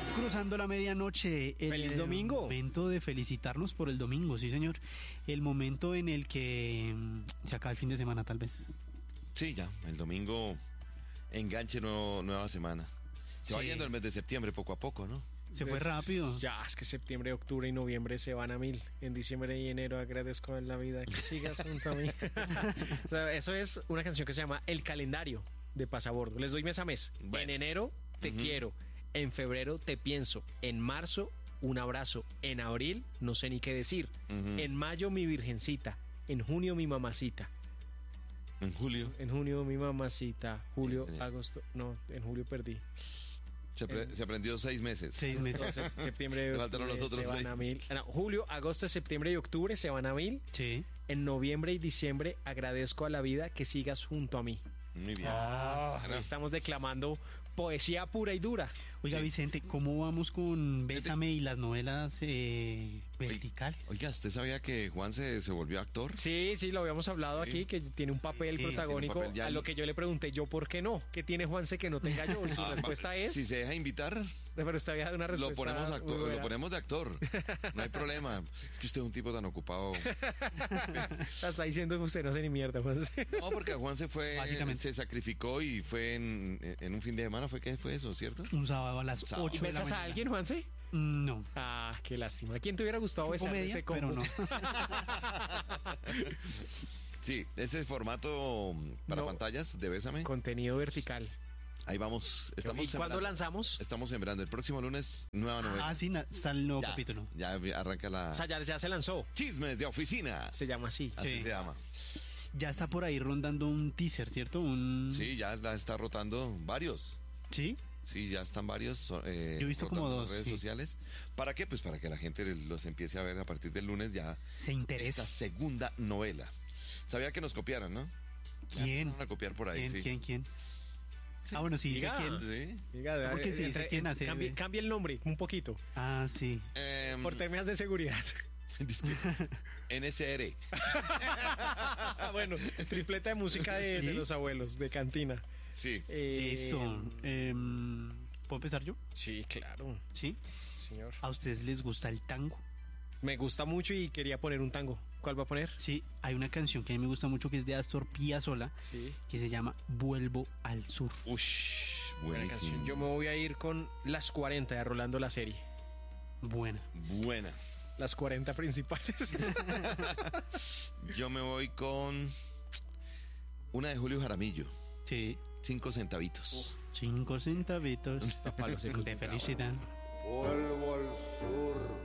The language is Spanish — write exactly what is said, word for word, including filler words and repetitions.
Cruzando la medianoche. El ¡Feliz domingo! Momento de felicitarnos por el domingo, sí señor. El momento en el que mm, se acaba el fin de semana, tal vez. Sí, ya, el domingo enganche nuevo, nueva semana. Se va Sí. yendo el mes de septiembre poco a poco, ¿no? Se fue rápido. Ya, es que septiembre, octubre y noviembre se van a mil. En diciembre y enero agradezco en la vida que sigas junto a mí. O sea, eso es una canción que se llama El Calendario de Pasabordo. Les doy mes a mes. Bueno. En enero, te Ujú. quiero. En febrero, te pienso. En marzo, un abrazo. En abril, no sé ni qué decir. Ujú. En mayo, mi virgencita. En junio, mi mamacita. En julio. En junio, mi mamacita. Julio, Eh, eh. agosto. No, en julio perdí. Se, apre- se aprendió seis meses. Seis meses. Entonces, septiembre, Le faltaron los octubre, otros se van a seis. mil. Ah, no, julio, agosto, septiembre y octubre se van a mil. Sí. En noviembre y diciembre agradezco a la vida que sigas junto a mí. Muy bien. Ah, Bueno. estamos declamando poesía pura y dura. Oiga, Sí. Vicente, ¿cómo vamos con Bésame y las novelas eh, verticales? Oiga, ¿usted sabía que Juan se, se volvió actor? Sí, sí, lo habíamos hablado Sí. aquí, que tiene un papel Sí, protagónico. tiene un papel ya- A lo que yo le pregunté, yo, ¿por qué no? ¿Qué tiene Juanse que no tenga yo? Y su Ah, respuesta va- es... Si se deja invitar, Pero usted había dado una respuesta lo ponemos, muy actor, buena. lo ponemos de actor. No hay problema. Es que usted es un tipo tan ocupado. Está diciendo que usted no sé ni mierda, Juanse. No, porque Juan se fue, Básicamente. se sacrificó y fue en, en un fin de semana. ¿Fue qué fue eso, cierto? Un sábado a las Sábado. ocho ¿Y de la besas mañana. a alguien, Juanse? No. Ah, qué lástima. ¿A quién te hubiera gustado Chupo besar media, ese combo? pero no. Sí, ese formato para No. pantallas de Bésame. Contenido vertical. Ahí vamos. Estamos ¿Y cuándo sembrando. lanzamos? Estamos sembrando. El próximo lunes, nueva novela. Ah, sí, na- sale el nuevo ya, capítulo. ya arranca la O sea, ya, ya se lanzó. Chismes de Oficina. Se llama así. Así Sí. se llama. Ya está por ahí rondando un teaser, ¿cierto? Un... Sí, ya la está rotando varios. ¿Sí? Sí, ya están varios. so- eh, Yo he visto como rotando en dos, redes sí. sociales. ¿Para qué? Pues para que la gente los empiece a ver a partir del lunes ya. Se interesa. Esta segunda novela. Sabía que nos copiaron, ¿no? ¿Quién? Van a copiar por ahí, ¿Quién, sí. quién, quién? Ah, bueno, sí, dice Diga. quién. Sí. Diga, ¿Por qué se dice quién hace? Cambie, cambie el nombre un poquito. Ah, sí. Em, Por temas de seguridad. disque, N S R. Ah, bueno, tripleta de música de, ¿Sí? de los abuelos, de cantina. Sí. Eh, Listo. Em, ¿Puedo empezar yo? Sí, claro, Sí. señor. ¿A ustedes les gusta el tango? Me gusta mucho y quería poner un tango. ¿Cuál va a poner? Sí, hay una canción que a mí me gusta mucho que es de Astor Piazzolla, Sí. que se llama Vuelvo al Sur. Ush, Buena buenísimo. canción. Yo me voy a ir con Las cuarenta de Rolando la serie. Buena. Buena. Las cuarenta principales. Yo me voy con una de Julio Jaramillo. Sí. Cinco centavitos. Cinco centavitos. palo seco. Te felicitan. Vuelvo